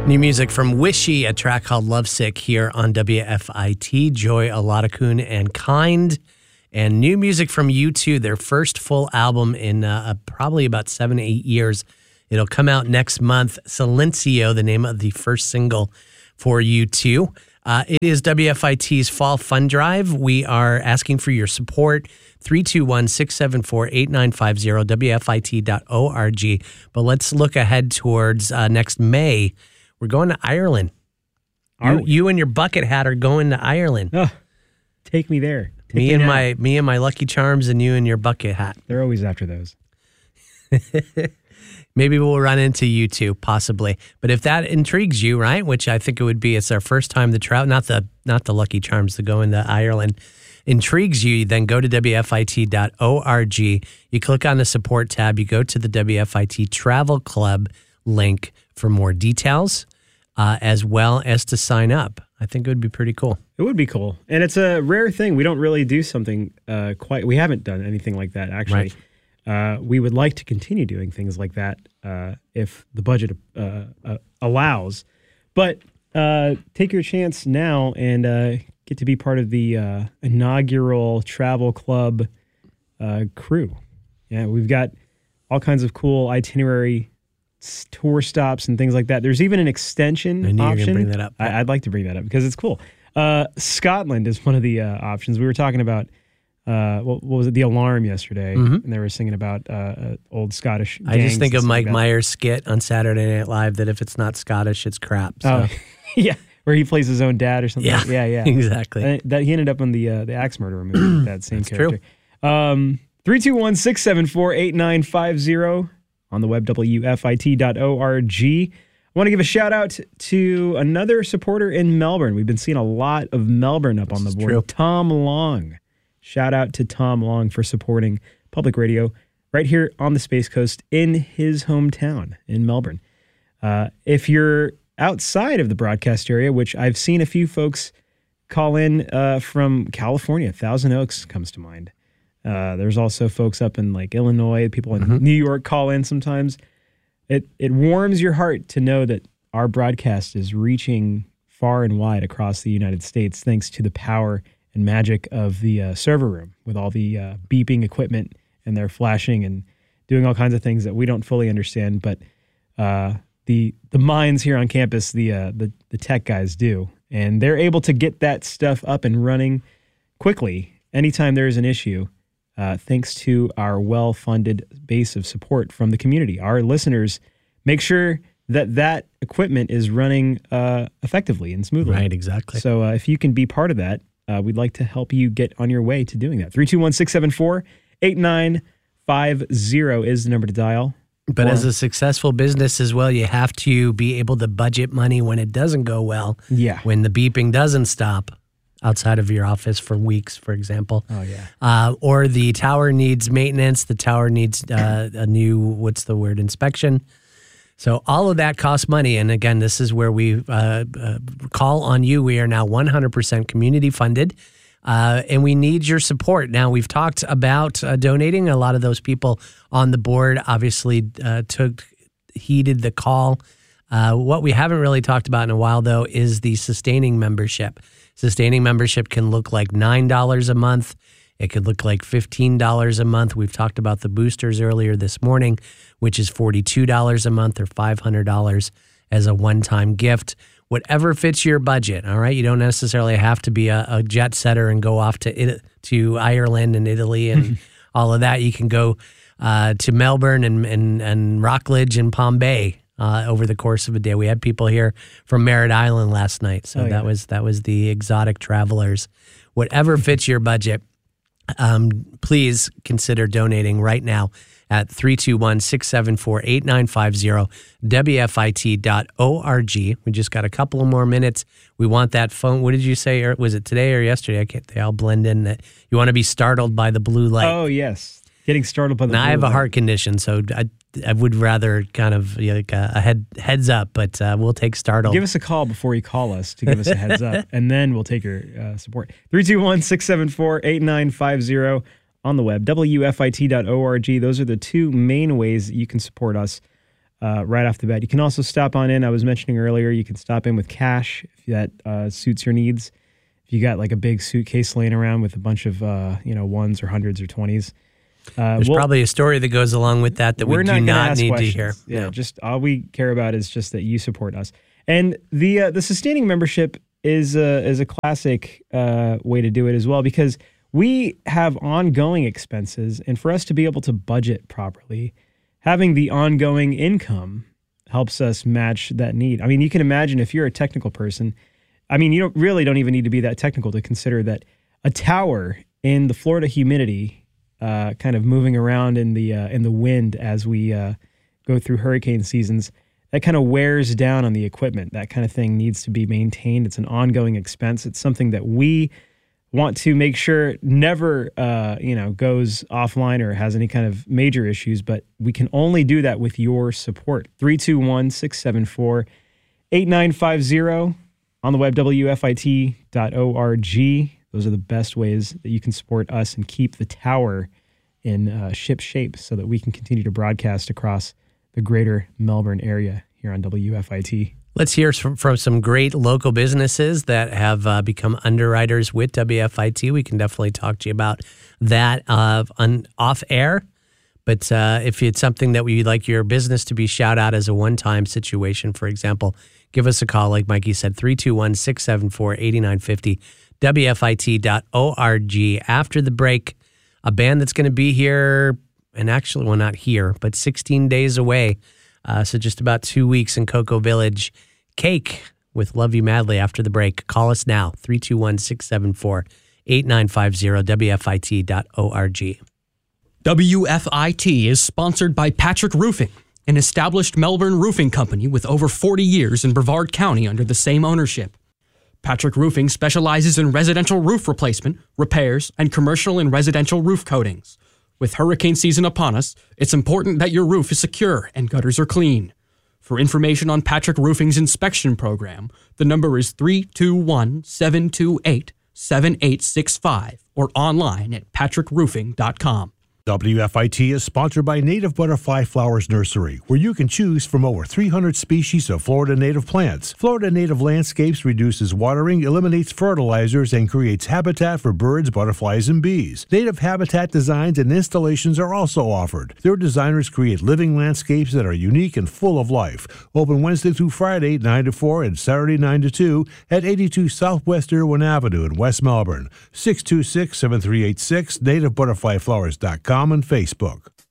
New music from Wishy, a track called Lovesick here on WFIT. Joy Aladakun and Kind. And new music from U2, their first full album in probably about 7 to 8 years. It'll come out next month. Silencio, the name of the first single for U2. It is WFIT's Fall Fund Drive. We are asking for your support. 321-674-8950, WFIT.org. But let's look ahead towards next May. We're going to Ireland. You and your bucket hat are going to Ireland. Oh, take me there. Me and my Lucky Charms, and you and your bucket hat. They're always after those. Maybe we'll run into U2, possibly. But if that intrigues you, right, which I think it would be, it's our first time to travel, not the Lucky Charms to go into Ireland, intrigues you, then go to WFIT.org. You click on the support tab, you go to the WFIT Travel Club link for more details, as well as to sign up. I think it would be pretty cool. It would be cool. And it's a rare thing. We don't really do something we haven't done anything like that, actually. Right. We would like to continue doing things like that if the budget allows. But take your chance now and get to be part of the inaugural Travel Club crew. Yeah, we've got all kinds of cool itinerary tour stops and things like that. There's even an extension I knew option. You were going to bring that up. I'd like to bring that up because it's cool. Scotland is one of the options. We were talking about what was it? The Alarm yesterday, and they were singing about old Scottish gangs. I just think of Mike Myers' skit on Saturday Night Live that if it's not Scottish, it's crap. So. Oh, yeah, where he plays his own dad or something. Yeah, exactly. And that he ended up on the Axe Murderer movie. That same character. True. 321-674-8950 on the web, WFIT.org. I want to give a shout out to another supporter in Melbourne. We've been seeing a lot of Melbourne up on the board. True. Tom Long. Shout out to Tom Long for supporting public radio right here on the Space Coast in his hometown in Melbourne. If you're outside of the broadcast area, which I've seen a few folks call in from California, Thousand Oaks comes to mind. There's also folks up in like Illinois, people in New York call in sometimes. It warms your heart to know that our broadcast is reaching far and wide across the United States thanks to the power and magic of the server room with all the beeping equipment and their flashing and doing all kinds of things that we don't fully understand, but the minds here on campus, the tech guys do, and they're able to get that stuff up and running quickly anytime there is an issue. Thanks to our well-funded base of support from the community. Our listeners make sure that equipment is running effectively and smoothly. Right, exactly. So if you can be part of that, we'd like to help you get on your way to doing that. 321-674-8950 is the number to dial. But as a successful business as well, you have to be able to budget money when it doesn't go well. Yeah. When the beeping doesn't stop outside of your office for weeks, for example. Oh, yeah. Or the tower needs maintenance. The tower needs a new, inspection. So all of that costs money. And again, this is where we call on you. We are now 100% community funded. And we need your support. Now, we've talked about donating. A lot of those people on the board obviously heeded the call. What we haven't really talked about in a while, though, is the sustaining membership. Sustaining membership can look like $9 a month. It could look like $15 a month. We've talked about the boosters earlier this morning, which is $42 a month or $500 as a one-time gift. Whatever fits your budget, all right? You don't necessarily have to be a jet setter and go off to Ireland and Italy and all of that. You can go to Melbourne and Rockledge and Palm Bay over the course of a day. We had people here from Merritt Island last night, so that was the exotic travelers. Whatever fits your budget, please consider donating right now at 321-674-8950, WFIT.org. We just got a couple of more minutes. We want that phone. What did you say? Or was it today or yesterday? They all blend in. That you want to be startled by the blue light. Oh, yes. Getting startled by the blue light. I have a heart condition, so I would rather kind of like a heads up, but we'll take startled. Give us a call before you call us to give us a heads up, and then we'll take your support. 321-674-8950 on the web, WFIT.org. Those are the two main ways that you can support us. right off the bat. You can also stop on in. I was mentioning earlier, you can stop in with cash if that suits your needs. If you got like a big suitcase laying around with a bunch of ones or hundreds or 20s. There's probably a story that goes along with that we do not need to hear. Yeah, just all we care about is just that you support us. And the sustaining membership is a classic way to do it as well, because we have ongoing expenses, and for us to be able to budget properly, having the ongoing income helps us match that need. I mean, you can imagine if you're a technical person. I mean, you don't even need to be that technical to consider that a tower in the Florida humidity, kind of moving around in the wind as we go through hurricane seasons, that kind of wears down on the equipment. That kind of thing needs to be maintained. It's an ongoing expense. It's something that we want to make sure never goes offline or has any kind of major issues, but we can only do that with your support. 321-674-8950 on the web, wfit.org. Those are the best ways that you can support us and keep the tower in ship shape so that we can continue to broadcast across the greater Melbourne area here on WFIT. Let's hear from some great local businesses that have become underwriters with WFIT. We can definitely talk to you about that off air. But if it's something that you'd like your business to be shout out as a one-time situation, for example, give us a call, like Mikey said, 321-674-8950, WFIT.org. After the break, a band that's going to be here, and actually, well, not here, but 16 days away. So just about 2 weeks in Cocoa Village. Cake with Love You Madly after the break. Call us now, 321-674-8950, WFIT.org. WFIT is sponsored by Patrick Roofing, an established Melbourne roofing company with over 40 years in Brevard County under the same ownership. Patrick Roofing specializes in residential roof replacement, repairs, and commercial and residential roof coatings. With hurricane season upon us, it's important that your roof is secure and gutters are clean. For information on Patrick Roofing's inspection program, the number is 321-728-7865 or online at patrickroofing.com. WFIT is sponsored by Native Butterfly Flowers Nursery, where you can choose from over 300 species of Florida native plants. Florida Native Landscapes reduces watering, eliminates fertilizers, and creates habitat for birds, butterflies, and bees. Native habitat designs and installations are also offered. Their designers create living landscapes that are unique and full of life. Open Wednesday through Friday, 9 to 4, and Saturday, 9 to 2 at 82 Southwest Irwin Avenue in West Melbourne. 626-7386, nativebutterflyflowers.com. and Facebook.